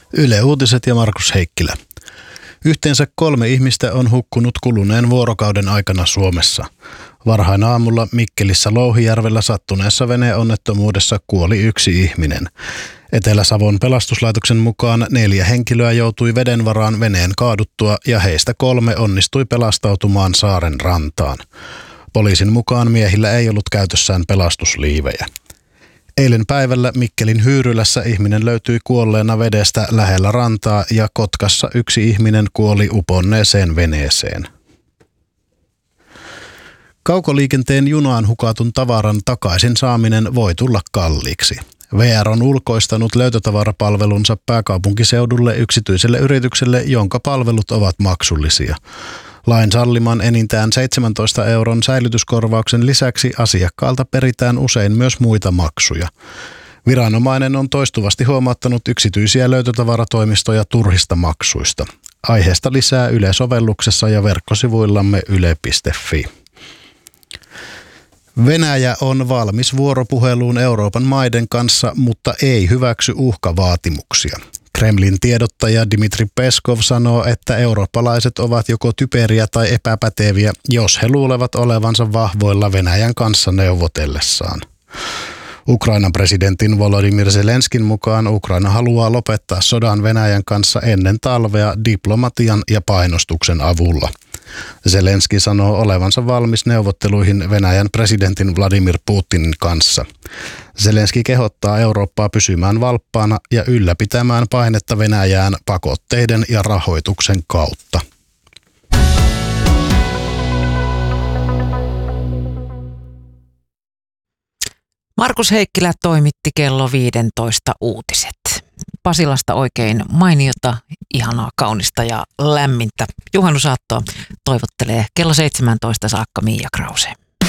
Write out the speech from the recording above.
Yle Uutiset ja Markus Heikkilä. Yhteensä 3 ihmistä on hukkunut kuluneen vuorokauden aikana Suomessa. Varhain aamulla Mikkelissä Louhijärvellä sattuneessa veneonnettomuudessa kuoli 1 ihminen. Etelä-Savon pelastuslaitoksen mukaan 4 henkilöä joutui veden varaan veneen kaaduttua ja heistä 3 onnistui pelastautumaan saaren rantaan. Poliisin mukaan miehillä ei ollut käytössään pelastusliivejä. Eilen päivällä Mikkelin Hyyrylässä ihminen löytyi kuolleena vedestä lähellä rantaa ja Kotkassa 1 ihminen kuoli uponneeseen veneeseen. Kaukoliikenteen junaan hukatun tavaran takaisin saaminen voi tulla kalliiksi. VR on ulkoistanut löytötavarapalvelunsa pääkaupunkiseudulle yksityiselle yritykselle, jonka palvelut ovat maksullisia. Lain salliman enintään 17 € säilytyskorvauksen lisäksi asiakkaalta peritään usein myös muita maksuja. Viranomainen on toistuvasti huomauttanut yksityisiä löytötavaratoimistoja turhista maksuista. Aiheesta lisää Yle-sovelluksessa ja verkkosivuillamme yle.fi. Venäjä on valmis vuoropuheluun Euroopan maiden kanssa, mutta ei hyväksy uhkavaatimuksia. Kremlin tiedottaja Dmitri Peskov sanoo, että eurooppalaiset ovat joko typeriä tai epäpäteviä, jos he luulevat olevansa vahvoilla Venäjän kanssa neuvotellessaan. Ukrainan presidentin Volodymyr Zelenskin mukaan Ukraina haluaa lopettaa sodan Venäjän kanssa ennen talvea diplomatian ja painostuksen avulla. Zelenski sanoo olevansa valmis neuvotteluihin Venäjän presidentin Vladimir Putinin kanssa. Zelenski kehottaa Eurooppaa pysymään valppaana ja ylläpitämään painetta Venäjään pakotteiden ja rahoituksen kautta. Markus Heikkilä toimitti kello 15 uutiset. Pasilasta oikein mainiota, ihanaa, kaunista ja lämmintä juhannusaattoa toivottelee kello 17 saakka Miia Krause.